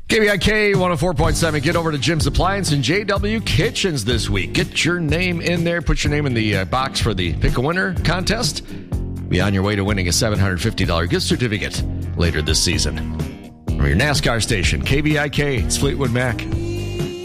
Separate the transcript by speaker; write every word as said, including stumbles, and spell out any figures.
Speaker 1: K B I K one oh four point seven. Get over to Jim's Appliance and J W Kitchens this week. Get your name in there. Put your name in the uh, box for the Pick a Winner contest. Be on your way to winning a seven hundred fifty dollars gift certificate later this season. From your NASCAR station, K B I K, it's Fleetwood Mac.